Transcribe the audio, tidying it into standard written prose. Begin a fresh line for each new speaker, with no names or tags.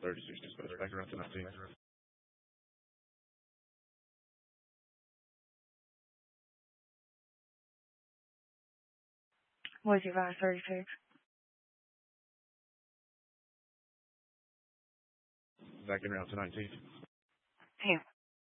36 dispatch, back around to 19.
Voice 36.
Back around to 19.
Hey.